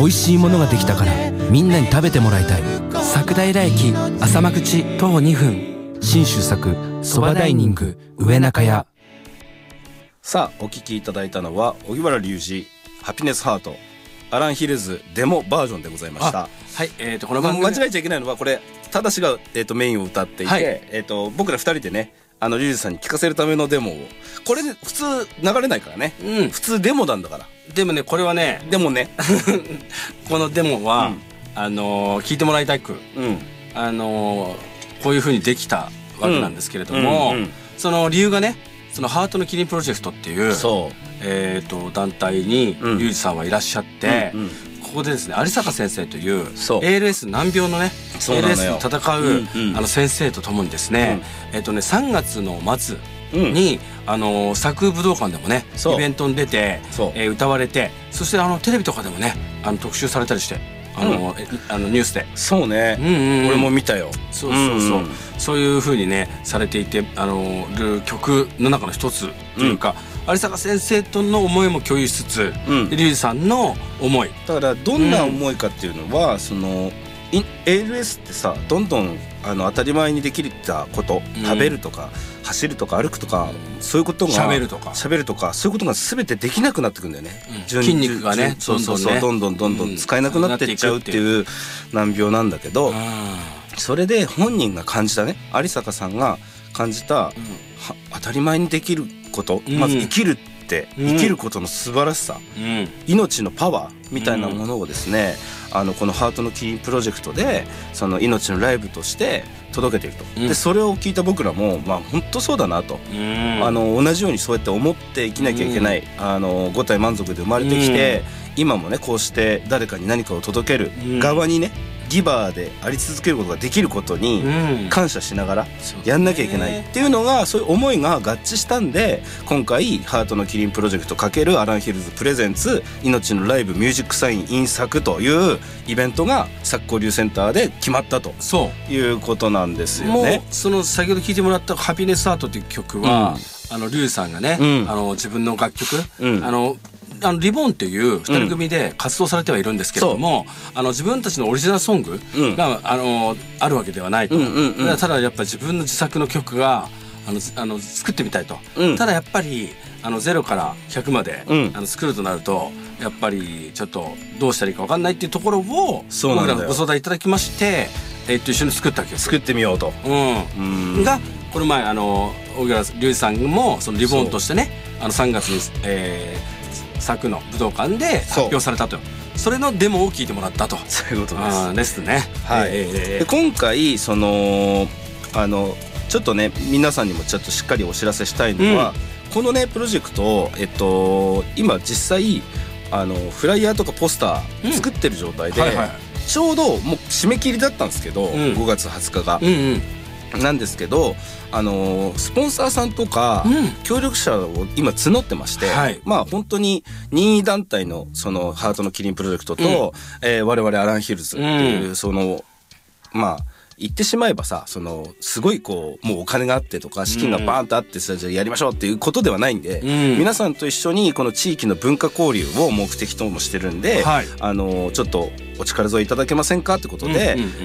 美味しいものができたからみんなに食べてもらいたい。 佐久平駅浅間口徒歩2分、 信州作そばダイニング上中屋。 さあお聞きいただいたのは荻原隆二ハピネスハートアランヒルズデモバージョンでございました。 はい、この番組間違えちゃいけないのはこれただしが、メインを歌っていて、 はい僕ら2人でねリュウジさんに聴かせるためのデモをこれ、ね、普通流れないからね、 うん、 普通デモなんだから。 でもねこれはねでもねこのデモは、聞いてもらいたく、こういう風にできたわけなんですけれども、その理由がねそのハートのキリンプロジェクトっていう団体にリュウジさんはいらっしゃって、ここでですね有坂先生という ALS 難病のね ALS に戦う、先生とともにですね、3月の末に、佐久武道館でもねイベントに出て、歌われて、そしてテレビとかでもね特集されたりしてニュースで。 そうね、俺も見たよ。 そういう風にねされていてる曲の中の一つというか、有坂先生との思いも共有しつつ、リュウジさんの思いだからどんな思いかっていうのは、そのALS ってさどんどん当たり前にできたこと、食べるとか走るとか歩くとか、そういうことが喋るとかそういうことが全てできなくなってくんだよね、 筋肉がねどんどん使えなくなっていっちゃうっていう難病なんだけど、それで本人が感じたね、有坂さんが感じた、当たり前にできること、まず生きるって生きることの素晴らしさ、命のパワーみたいなものをですね、このハートのキリンプロジェクトでその命のライブとして届けていると、でそれを聞いた僕らも本当そうだなと、同じようにそうやって思って生きなきゃいけない、五体満足で生まれてきて、今もねこうして誰かに何かを届ける側にね、ギバーであり続けることができることに感謝しながらやんなきゃいけないっていうのが、そういう思いが合致したんで、今回ハートのキリンプロジェクト×アランヒルズプレゼンツ命のライブミュージックサイン in 作というイベントが佐久交流センターで決まったということなんですよね。 もうその先ほど聴いてもらったハピネスアートという曲は、リュウジさんがね、自分の楽曲、リボンっていう2人組で活動されてはいるんですけれども、自分たちのオリジナルソングが、あるわけではないと、ただやっぱり自分の自作の曲が作ってみたいと、ただやっぱり0から100まで、作るとなるとやっぱりちょっとどうしたらいいか分かんないっていうところを僕らご相談いただきまして、一緒に作った曲作ってみようと、 がこの前荻原隆二さんもそのリボンとしてね3月に、佐久の武道館で発表されたと、それのデモを聞いてもらったと、 そういうことですね。 で今回そのちょっとね皆さんにもちょっとしっかりお知らせしたいのは、このねプロジェクトを、今実際フライヤーとかポスター作ってる状態で、ちょうどもう締め切りだったんですけど、5月20日が。なんですけどスポンサーさんとか、協力者を今募ってまして、本当に任意団体のそのハートのキリンプロジェクトと、我々アランヒルズっていうその言ってしまえばさ、すごいもうお金があってとか資金がバーンとあってさ、じゃあやりましょうっていうことではないんで、皆さんと一緒にこの地域の文化交流を目的ともしてるんで、ちょっとお力添えいただけませんかってことで、